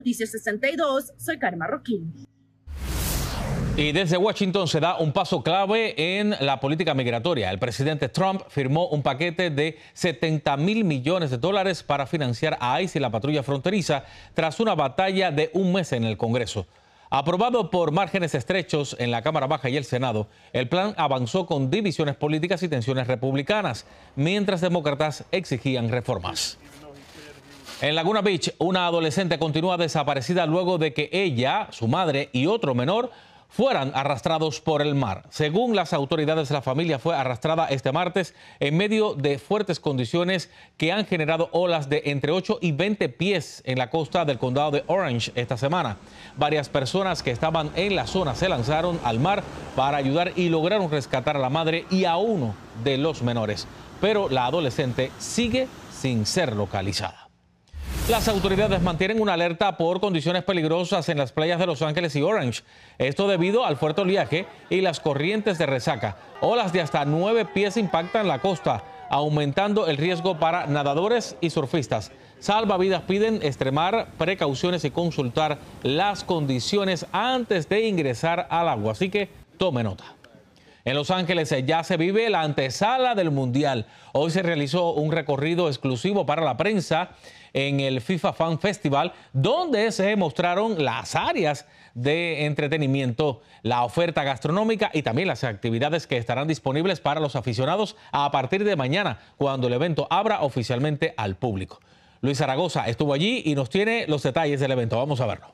Noticias 62, soy Karen Marroquín. Y desde Washington se da un paso clave en la política migratoria. El presidente Trump firmó un paquete de $70.000 millones para financiar a ICE y la patrulla fronteriza tras una batalla de un mes en el Congreso. Aprobado por márgenes estrechos en la Cámara Baja y el Senado, el plan avanzó con divisiones políticas y tensiones republicanas, mientras demócratas exigían reformas. En Laguna Beach, una adolescente continúa desaparecida luego de que ella, su madre y otro menor fueran arrastrados por el mar. Según las autoridades, la familia fue arrastrada este martes en medio de fuertes condiciones que han generado olas de entre 8 y 20 pies en la costa del condado de Orange esta semana. Varias personas que estaban en la zona se lanzaron al mar para ayudar y lograron rescatar a la madre y a uno de los menores. Pero la adolescente sigue sin ser localizada. Las autoridades mantienen una alerta por condiciones peligrosas en las playas de Los Ángeles y Orange. Esto debido al fuerte oleaje y las corrientes de resaca. Olas de hasta 9 pies impactan la costa, aumentando el riesgo para nadadores y surfistas. Salvavidas piden extremar precauciones y consultar las condiciones antes de ingresar al agua. Así que tome nota. En Los Ángeles ya se vive la antesala del Mundial. Hoy se realizó un recorrido exclusivo para la prensa en el FIFA Fan Festival, donde se mostraron las áreas de entretenimiento, la oferta gastronómica y también las actividades que estarán disponibles para los aficionados a partir de mañana, cuando el evento abra oficialmente al público. Luis Zaragoza estuvo allí y nos tiene los detalles del evento. Vamos a verlo.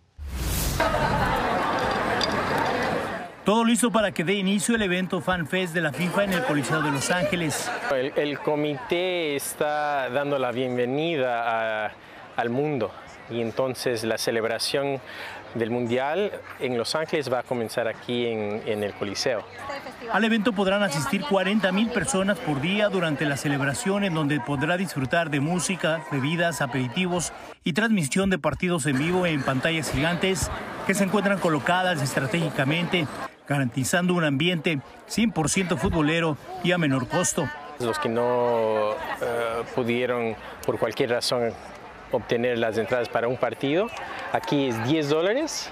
Todo listo para que dé inicio el evento Fan Fest de la FIFA en el Coliseo de Los Ángeles. El comité está dando la bienvenida al mundo y entonces la celebración del Mundial en Los Ángeles va a comenzar aquí en el Coliseo. Al evento podrán asistir 40.000 personas por día durante la celebración, en donde podrá disfrutar de música, bebidas, aperitivos y transmisión de partidos en vivo en pantallas gigantes que se encuentran colocadas estratégicamente, garantizando un ambiente 100% futbolero y a menor costo. Los que no pudieron por cualquier razón obtener las entradas para un partido, aquí es $10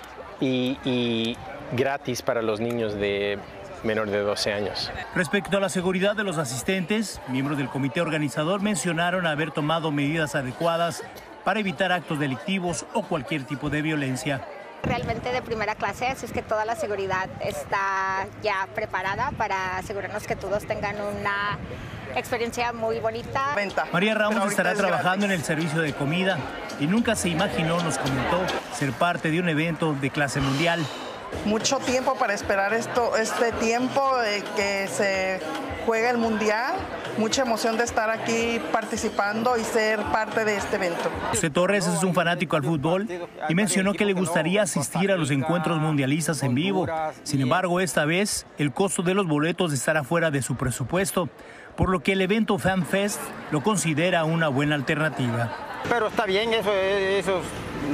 y gratis para los niños de menor de 12 años. Respecto a la seguridad de los asistentes, miembros del comité organizador mencionaron haber tomado medidas adecuadas para evitar actos delictivos o cualquier tipo de violencia. Realmente de primera clase, así es que toda la seguridad está ya preparada para asegurarnos que todos tengan una experiencia muy bonita. María Ramos estará trabajando en el servicio de comida y nunca se imaginó, nos comentó, ser parte de un evento de clase mundial. Mucho tiempo para esperar este tiempo que se juega el Mundial. Mucha emoción de estar aquí participando y ser parte de este evento. José Torres es un fanático al fútbol y mencionó que le gustaría asistir a los encuentros mundialistas en vivo. Sin embargo, esta vez el costo de los boletos estará fuera de su presupuesto, por lo que el evento Fan Fest lo considera una buena alternativa. Pero está bien esos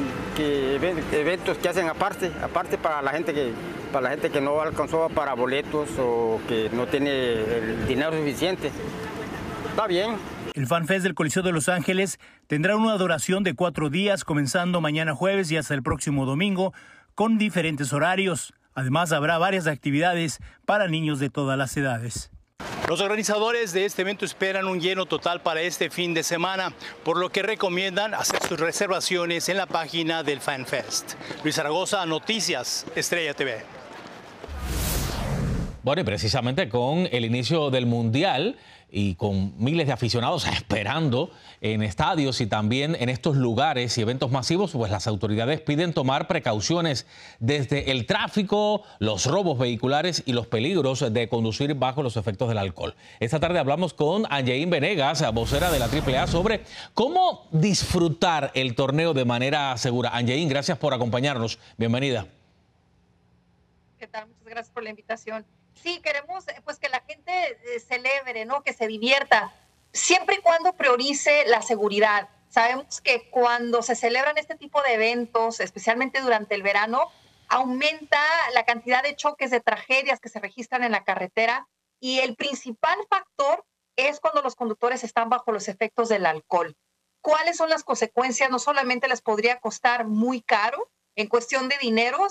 eventos que hacen aparte para la gente que no alcanzó para boletos o que no tiene el dinero suficiente. Está bien. El Fan Fest del Coliseo de Los Ángeles tendrá una duración de 4 días, comenzando mañana jueves y hasta el próximo domingo, con diferentes horarios. Además, habrá varias actividades para niños de todas las edades. Los organizadores de este evento esperan un lleno total para este fin de semana, por lo que recomiendan hacer sus reservaciones en la página del Fan Fest. Luis Zaragoza, Noticias Estrella TV. Bueno, y precisamente con el inicio del Mundial y con miles de aficionados esperando en estadios y también en estos lugares y eventos masivos, pues las autoridades piden tomar precauciones desde el tráfico, los robos vehiculares y los peligros de conducir bajo los efectos del alcohol. Esta tarde hablamos con Angeín Venegas, vocera de la AAA, sobre cómo disfrutar el torneo de manera segura. Angeín, gracias por acompañarnos. Bienvenida. ¿Qué tal? Muchas gracias por la invitación. Sí, queremos pues que la gente celebre, ¿no? Que se divierta, siempre y cuando priorice la seguridad. Sabemos que cuando se celebran este tipo de eventos, especialmente durante el verano, aumenta la cantidad de choques, de tragedias que se registran en la carretera, y el principal factor es cuando los conductores están bajo los efectos del alcohol. cuáles son las consecuencias. No solamente les podría costar muy caro en cuestión de dinero,